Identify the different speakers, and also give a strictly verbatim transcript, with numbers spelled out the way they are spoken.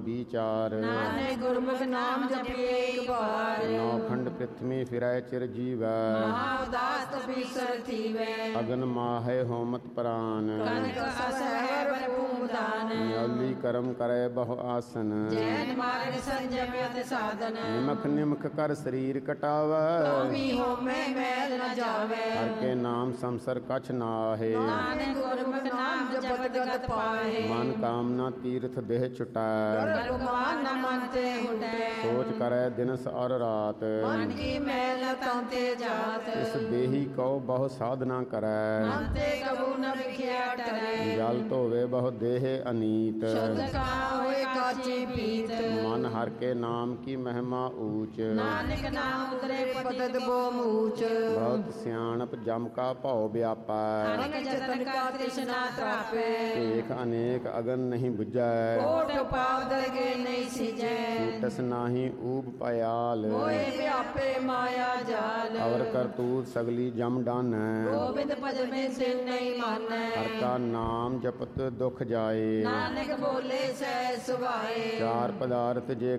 Speaker 1: ਵਿਚਾਰ।
Speaker 2: ਨਾਨਕ ਗੁਰਮੁਖ ਨਾਮ ਜਪੀਏ ਇੱਕ ਵਾਰ।
Speaker 1: ਨੌਖੰਡ ਪ੍ਰਿਥਵੀ ਫਿਰੈ ਚਿਰ ਜੀਵੈ।
Speaker 2: ਮਹਾ ਉਦਾਸ ਤਪੀਸਰ ਥੀਵੈ।
Speaker 1: ਅਗਨ ਮਾਹੇ ਹੋਮਤ ਪ੍ਰਾਨ।
Speaker 2: ਕਨਕ ਸਹਿ ਪ੍ਰਭੂ ਦਾਨ।
Speaker 1: ਨਿਉਲੀ ਕਰਮ ਕਰੈ ਬਹੁ ਆਸਨ।
Speaker 2: ਜੈਨ ਮਾਰਗ ਸੰਜਮ ਅਤਿ ਸਾਧਨ।
Speaker 1: ਨਿਮਖ ਨਿਮਖ ਕਰ ਸਰੀਰ ਕਟਾਵੈ।
Speaker 2: ਵੀ ਹੋਮੈ ਮੈਲ ਨ ਜਾਵੈ।
Speaker 1: ਹਰ ਕੇ ਨਾਮ ਸੰਸਰ ਕਛ ਨਾਹੇ।
Speaker 2: ਨਾਨਕ ਗੁਰਮੁਖ ਨਾਮ ਜਪਤ ਗਤ ਪਾਹੇ।
Speaker 1: ਮਨ ਕਾਮਨਾ ਤੀਰਥ ਦੇਹ ਛੁਟੈ।
Speaker 2: ਗੁਰਮਾਨ ਨ ਮਨ ਤੇ ਹੁਟੈ।
Speaker 1: ਸੋਚ ਕਰੈ ਦਿਨਸ ਔਰ ਰਾਤ।
Speaker 2: ਮਨ ਕੀ ਮੈਲ ਨ ਤਉ ਤੇ ਜਾਤ।
Speaker 1: ਇਸ ਦੇਹੀ ਕਉ ਬਹੁ ਸਾਧਨਾ ਕਰੈ।
Speaker 2: ਮਨ ਤੇ ਕਬੂ ਨ ਵਿਖਿਆ ਟਰੈ।
Speaker 1: ਜਲ ਧੋਵੇ ਬਹੁ ਦੇਹ ਅਨੀਤ।
Speaker 2: ਸ਼ੁੱਧ ਕਾ ਹੋਏ ਕਾਚੀ ਪੀਤ।
Speaker 1: ਮਨ ਹਰ ਕੇ ਨਾਮ ਕੀ ਮਹਿਮਾ ਊਚ।
Speaker 2: ਨਾਨਕ ਨਾਮ ਉਤਰੇ ਪਤਤ ਬੋ ਮੂਚ।
Speaker 1: ਬਹੁਤ ਸਿਆਣਪ ਜਮ ਕਾ ਭਉ ਵਿਆਪੈ।
Speaker 2: ਅਨਕ ਜਤਨ ਕਾ ਤ੍ਰਿਸ਼ਨਾ ਤਰਾਪੈ।
Speaker 1: ਏਕ ਅਨੇਕ ਅਗਨ ਨਹੀਂ ਬੁਝੈ।
Speaker 2: ਕੋਟ ਪਾਵ ਦਰਗੇ ਨਹੀਂ ਸਿਜੈ।
Speaker 1: ਛੂਟਸ ਨਾਹੀ ਊਬ ਪਇਆਲ।
Speaker 2: ਹੋਏ ਵਿਆਪੇ ਮਾਇਆ ਜਾਲ।
Speaker 1: ਅਵਰ ਕਰਤੂਤ ਸਗਲੀ ਜਮ ਡਾਨੈ।
Speaker 2: ਗੋਬਿੰਦ ਭਜ ਮੈਂ ਸਿਰ ਨਹੀਂ ਮਾਨੈ।
Speaker 1: ਹਰ ਕਾ ਨਾਮ ਜਪਤ ਦੁਖ ਜਾਏ।
Speaker 2: ਨਾਨਕ ਬੋਲੇ ਸਹਿ ਸੁਭਾਏ।
Speaker 1: ਚਾਰ ਪਦਾਰਥ ਜੇ